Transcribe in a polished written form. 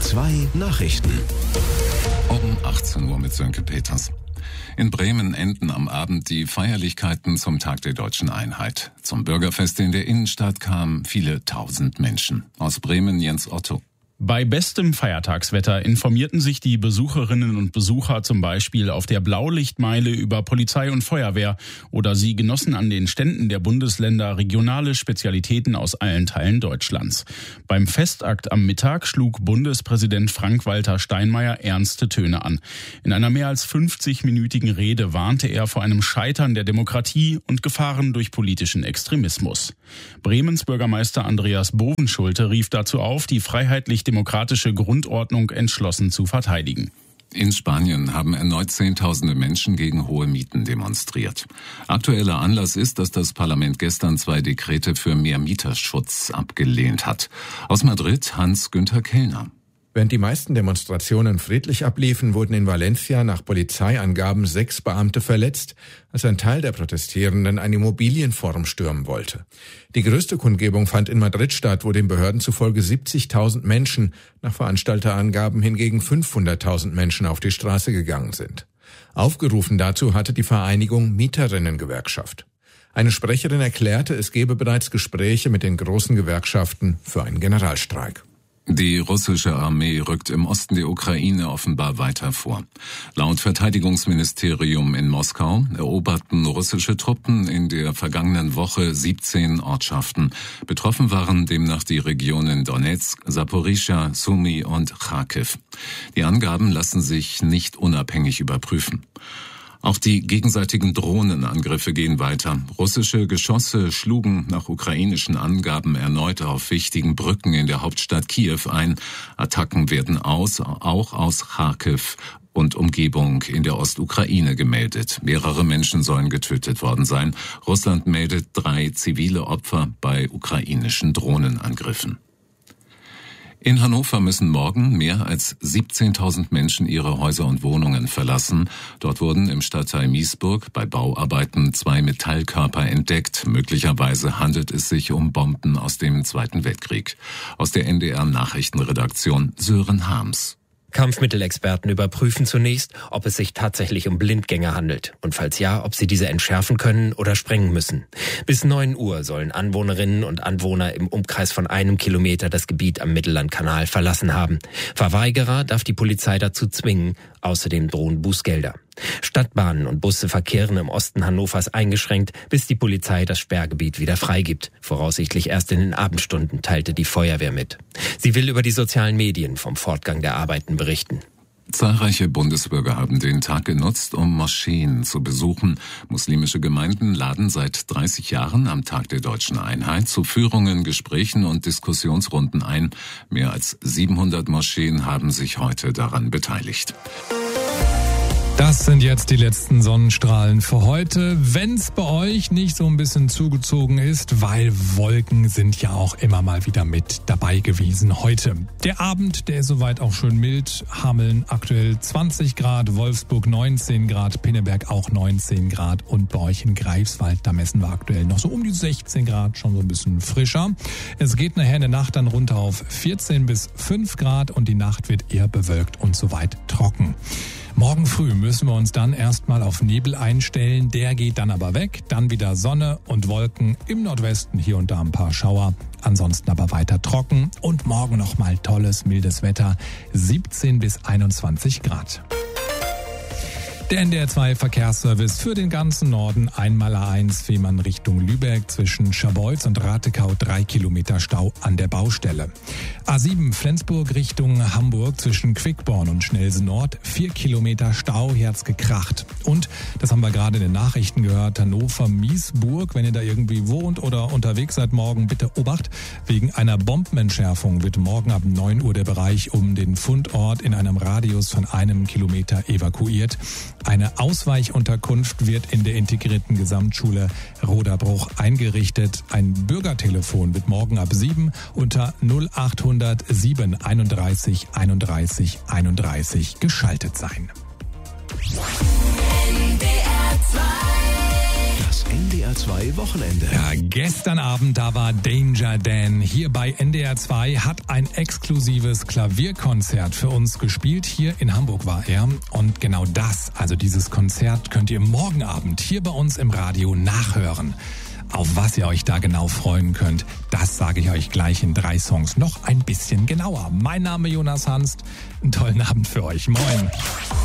2 Nachrichten. Um 18 Uhr mit Sönke Peters. In Bremen enden am Abend die Feierlichkeiten zum Tag der Deutschen Einheit. Zum Bürgerfest in der Innenstadt kamen viele tausend Menschen. Aus Bremen Jens Otto. Bei bestem Feiertagswetter informierten sich die Besucherinnen und Besucher zum Beispiel auf der Blaulichtmeile über Polizei und Feuerwehr oder sie genossen an den Ständen der Bundesländer regionale Spezialitäten aus allen Teilen Deutschlands. Beim Festakt am Mittag schlug Bundespräsident Frank-Walter Steinmeier ernste Töne an. In einer mehr als 50-minütigen Rede warnte er vor einem Scheitern der Demokratie und Gefahren durch politischen Extremismus. Bremens Bürgermeister Andreas Bovenschulte rief dazu auf, die freiheitlich-demokratische Grundordnung entschlossen zu verteidigen. In Spanien haben erneut Zehntausende Menschen gegen hohe Mieten demonstriert. Aktueller Anlass ist, dass das Parlament gestern 2 Dekrete für mehr Mieterschutz abgelehnt hat. Aus Madrid Hans-Günther Kellner. Während die meisten Demonstrationen friedlich abliefen, wurden in Valencia nach Polizeiangaben 6 Beamte verletzt, als ein Teil der Protestierenden ein Immobilienforum stürmen wollte. Die größte Kundgebung fand in Madrid statt, wo den Behörden zufolge 70.000 Menschen, nach Veranstalterangaben hingegen 500.000 Menschen auf die Straße gegangen sind. Aufgerufen dazu hatte die Vereinigung Mieterinnengewerkschaft. Eine Sprecherin erklärte, es gebe bereits Gespräche mit den großen Gewerkschaften für einen Generalstreik. Die russische Armee rückt im Osten der Ukraine offenbar weiter vor. Laut Verteidigungsministerium in Moskau eroberten russische Truppen in der vergangenen Woche 17 Ortschaften. Betroffen waren demnach die Regionen Donetsk, Saporischschja, Sumy und Charkiw. Die Angaben lassen sich nicht unabhängig überprüfen. Auch die gegenseitigen Drohnenangriffe gehen weiter. Russische Geschosse schlugen nach ukrainischen Angaben erneut auf wichtigen Brücken in der Hauptstadt Kiew ein. Attacken werden auch aus Charkiw und Umgebung in der Ostukraine gemeldet. Mehrere Menschen sollen getötet worden sein. Russland meldet 3 zivile Opfer bei ukrainischen Drohnenangriffen. In Hannover müssen morgen mehr als 17.000 Menschen ihre Häuser und Wohnungen verlassen. Dort wurden im Stadtteil Miesburg bei Bauarbeiten 2 Metallkörper entdeckt. Möglicherweise handelt es sich um Bomben aus dem Zweiten Weltkrieg. Aus der NDR-Nachrichtenredaktion Sören Harms. Kampfmittelexperten überprüfen zunächst, ob es sich tatsächlich um Blindgänger handelt und falls ja, ob sie diese entschärfen können oder sprengen müssen. Bis 9 Uhr sollen Anwohnerinnen und Anwohner im Umkreis von 1 Kilometer das Gebiet am Mittellandkanal verlassen haben. Verweigerer darf die Polizei dazu zwingen. Außerdem drohen Bußgelder. Stadtbahnen und Busse verkehren im Osten Hannovers eingeschränkt, bis die Polizei das Sperrgebiet wieder freigibt. Voraussichtlich erst in den Abendstunden, teilte die Feuerwehr mit. Sie will über die sozialen Medien vom Fortgang der Arbeiten berichten. Zahlreiche Bundesbürger haben den Tag genutzt, um Moscheen zu besuchen. Muslimische Gemeinden laden seit 30 Jahren am Tag der Deutschen Einheit zu Führungen, Gesprächen und Diskussionsrunden ein. Mehr als 700 Moscheen haben sich heute daran beteiligt. Das sind jetzt die letzten Sonnenstrahlen für heute. Wenn's bei euch nicht so ein bisschen zugezogen ist, weil Wolken sind ja auch immer mal wieder mit dabei gewesen heute. Der Abend, der ist soweit auch schön mild. Hameln aktuell 20 Grad, Wolfsburg 19 Grad, Pinneberg auch 19 Grad und bei euch in Greifswald, da messen wir aktuell noch so um die 16 Grad, schon so ein bisschen frischer. Es geht nachher in der Nacht dann runter auf 14 bis 5 Grad und die Nacht wird eher bewölkt und soweit trocken. Morgen früh müssen wir uns dann erstmal auf Nebel einstellen, der geht dann aber weg, dann wieder Sonne und Wolken, im Nordwesten hier und da ein paar Schauer, ansonsten aber weiter trocken und morgen nochmal tolles, mildes Wetter, 17 bis 21 Grad. Der NDR2 Verkehrsservice für den ganzen Norden, einmal A1 Fehmarn Richtung Lübeck zwischen Scharbeutz und Ratekau 3 Kilometer Stau an der Baustelle. A7 Flensburg Richtung Hamburg zwischen Quickborn und Schnellse Nord 4 Kilometer Stau, hier hat's gekracht. Und, das haben wir gerade in den Nachrichten gehört, Hannover-Miesburg, wenn ihr da irgendwie wohnt oder unterwegs seid morgen, bitte Obacht. Wegen einer Bombenentschärfung wird morgen ab 9 Uhr der Bereich um den Fundort in einem Radius von 1 Kilometer evakuiert. Eine Ausweichunterkunft wird in der integrierten Gesamtschule Roderbruch eingerichtet. Ein Bürgertelefon wird morgen ab 7 unter 0800 7 31 31 31 geschaltet sein. Das NDR2 Wochenende. Ja, gestern Abend, da war Danger Dan hier bei NDR2, hat ein exklusives Klavierkonzert für uns gespielt. Hier in Hamburg war er. Und genau das, also dieses Konzert, könnt ihr morgen Abend hier bei uns im Radio nachhören. Auf was ihr euch da genau freuen könnt, das sage ich euch gleich in 3 Songs noch ein bisschen genauer. Mein Name Jonas Hanst, einen tollen Abend für euch. Moin.